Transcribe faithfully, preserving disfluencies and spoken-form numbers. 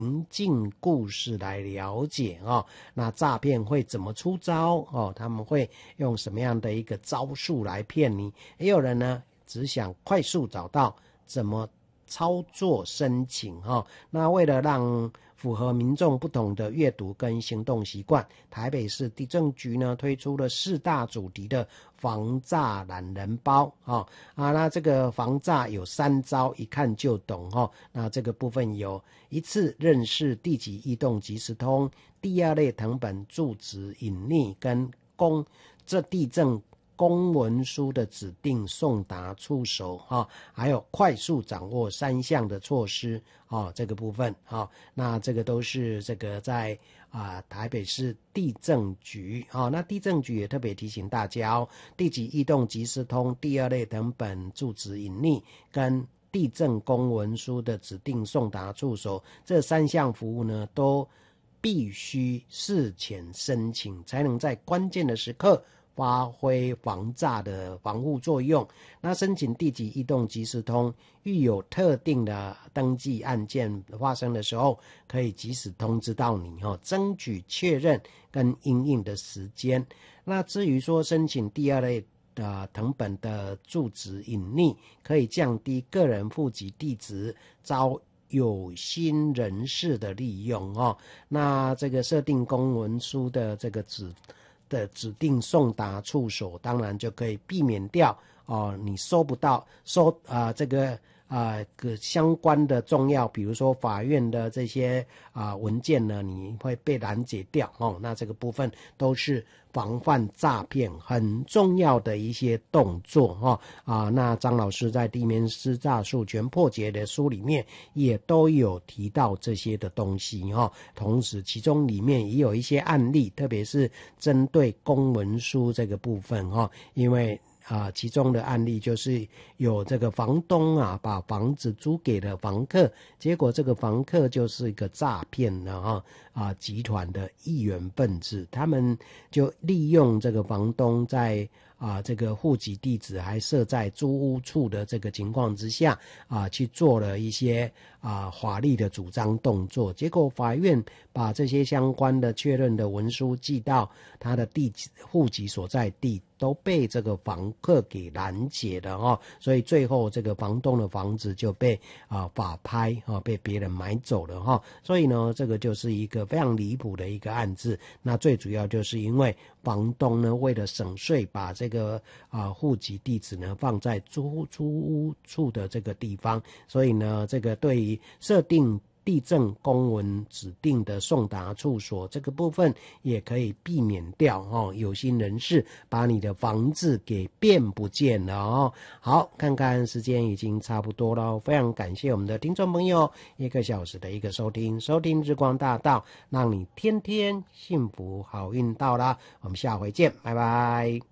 情境故事来了解哦，那诈骗会怎么出招哦？他们会用什么样的一个招数来骗你？也有人呢，只想快速找到怎么操作申请哦。那为了让符合民众不同的阅读跟行动习惯，台北市地政局呢推出了四大主题的防诈懒人包哦啊，那这个防诈有三招，一看就懂哦。那这个部分有一次认识地籍异动即时通，第二类誊本住址隐匿跟公这地政公文书的指定送达触手哈，还有快速掌握三项的措施哦，这个部分哈，那这个都是这个在啊台北市地政局啊，那地政局也特别提醒大家哦，地籍异动即时通第二类誊本住址隐匿跟地政公文书的指定送达触手这三项服务呢，都必须事前申请，才能在关键的时刻发挥防诈的防护作用。那申请地籍异动即时通，遇有特定的登记案件发生的时候，可以及时通知到你哦，争取确认跟因应的时间。那至于说申请第二类的誊本的住址隐匿，可以降低个人户籍地址遭有心人士的利用哦。那这个设定公文书的这个指的指定送达处所，当然就可以避免掉哦，你收不到收啊、呃、这个啊、呃、个相关的重要，比如说法院的这些啊、呃、文件呢，你会被拦截掉哦。那这个部分都是防范诈骗很重要的一些动作哈啊。那张老师在地面师诈术全破解的书里面也都有提到这些的东西哈。同时其中里面也有一些案例，特别是针对公文书这个部分哈，因为啊，其中的案例就是有这个房东啊，把房子租给了房客，结果这个房客就是一个诈骗的哈啊集团的一员分子，他们就利用这个房东在啊这个户籍地址还设在租屋处的这个情况之下啊，去做了一些啊法律的主张动作，结果法院把这些相关的确认的文书寄到他的地户籍所在地，都被这个房客给拦截了哦，所以最后这个房东的房子就被啊法拍啊被别人买走了哈、哦，所以呢这个就是一个非常离谱的一个案子。那最主要就是因为房东呢为了省税，把这个啊户籍地址呢放在租租屋处的这个地方，所以呢这个对于设定地政公文指定的送达处所这个部分也可以避免掉哦，有心人士把你的房子给变不见了哦。好，看看时间已经差不多了，非常感谢我们的听众朋友一个小时的一个收听，收听日光大道，让你天天幸福好运到啦。我们下回见，拜拜。